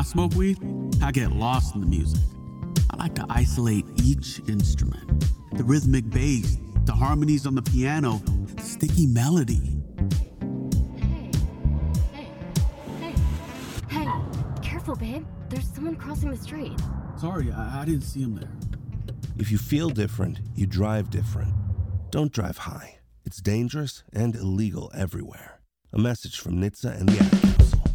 I smoke weed, I get lost in the music. I like to isolate each instrument. The rhythmic bass, the harmonies on the piano, the sticky melody. Hey, careful, babe. There's someone crossing the street. Sorry, I didn't see him there. If you feel different, you drive different. Don't drive high. It's dangerous and illegal everywhere. A message from NHTSA and the Ad Council.